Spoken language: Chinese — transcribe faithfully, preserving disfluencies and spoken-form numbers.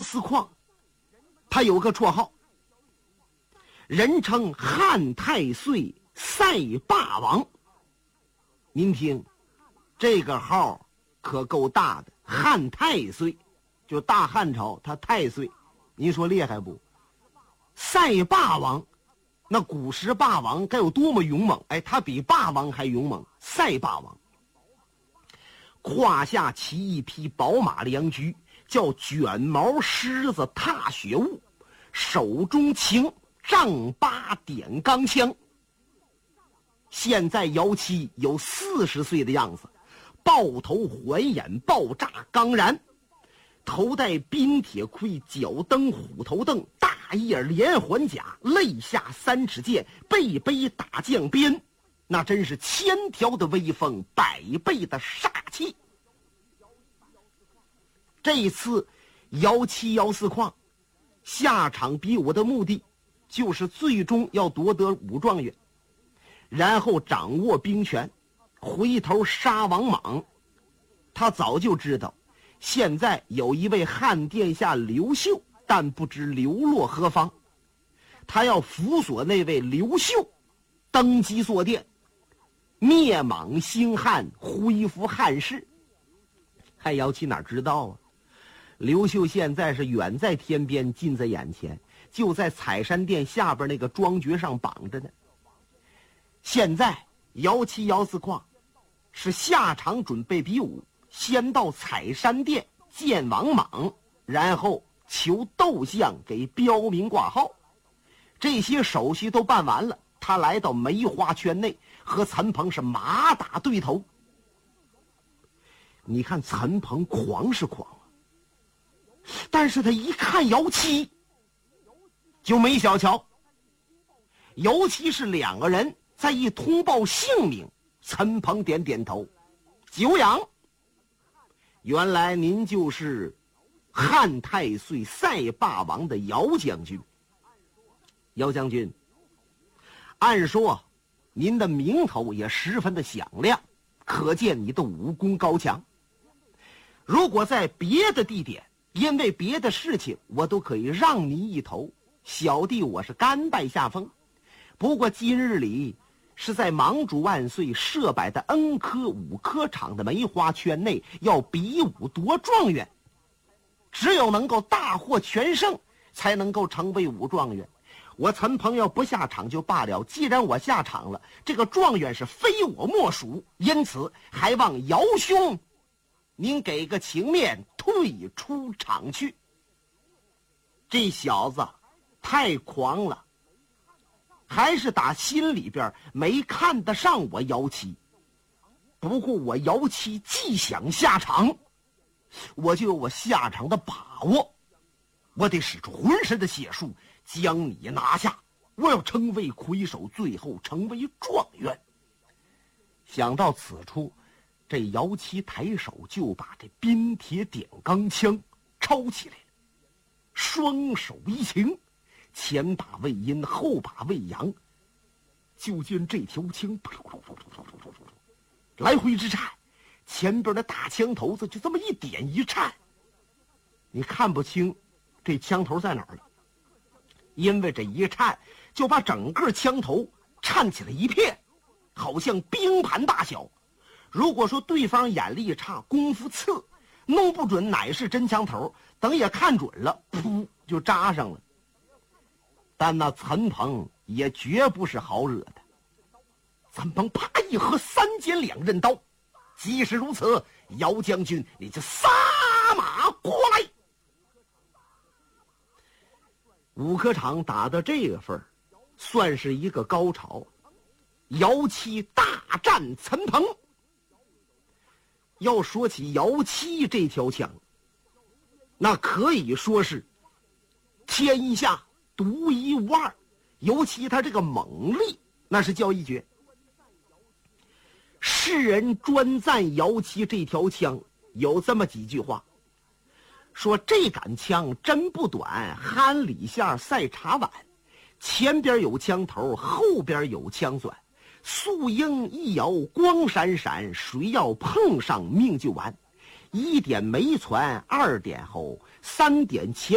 司矿，他有个绰号，人称汉太岁赛霸王。您听，这个号可够大的，汉太岁，就大汉朝他太岁，您说厉害不？赛霸王，那古时霸王该有多么勇猛？哎，他比霸王还勇猛，赛霸王。胯下骑一匹宝马良驹，叫卷毛狮子踏雪雾，手中擎丈八点钢枪。现在姚七有四十岁的样子，豹头环眼，爆炸钢髯，头戴冰铁盔，脚蹬虎头凳，大叶连环甲，肋下三尺剑，背背打将鞭，那真是千条的威风，百倍的煞气。这一次姚七姚四矿下场比武的目的，就是最终要夺得武状元，然后掌握兵权，回头杀王莽。他早就知道现在有一位汉殿下刘秀，但不知流落何方，他要辅佐那位刘秀登基坐殿，灭莽兴汉，恢复汉室。汉姚七哪知道啊，刘秀现在是远在天边，近在眼前，就在采山殿下边那个庄爵上绑着呢。现在姚七姚四矿是下场准备比武，先到采山殿见王莽，然后求斗相给标明挂号。这些手续都办完了，他来到梅花圈内，和陈鹏是马打对头。你看陈鹏狂是狂啊，但是他一看姚七就没小瞧，尤其是两个人再一通报姓名，陈鹏点点头，久仰，原来您就是汉太岁赛霸王的姚将军。姚将军，按说您的名头也十分的响亮，可见你的武功高强。如果在别的地点，因为别的事情，我都可以让你一头，小弟我是甘拜下风。不过今日里是在芒主万岁设摆的恩科武科场的梅花圈内，要比武夺状元，只有能够大获全胜，才能够成为武状元。我陈鹏要不下场就罢了，既然我下场了，这个状元是非我莫属，因此还望姚兄您给个情面，退出场去。这小子太狂了，还是打心里边没看得上我姚七。不过我姚七既想下场，我就有我下场的把握，我得使出浑身的解数将你拿下，我要成为魁首，最后成为状元。想到此处，这姚七抬手就把这冰铁点钢枪抄起来了，双手一擎，前把未阴，后把未阳，就见这条枪来回之颤，前边的大枪头子就这么一点一颤，你看不清这枪头在哪儿了，因为这一颤就把整个枪头颤起了一片，好像冰盘大小。如果说对方眼力差，功夫次，弄不准乃是真枪头，等也看准了，噗就扎上了。但那陈鹏也绝不是好惹的，陈鹏啪一合三尖两刃刀，即使如此，姚将军你就撒马过来。武科场打到这个份儿，算是一个高潮。姚七大战陈鹏。要说起姚七这条枪，那可以说是天下独一无二，尤其他这个猛力，那是叫一绝。世人专赞姚七这条枪，有这么几句话，说这杆枪真不短，憨里线赛茶碗，前边有枪头，后边有枪钻，素英一摇光闪闪，谁要碰上命就完。一点没传，二点后，三点前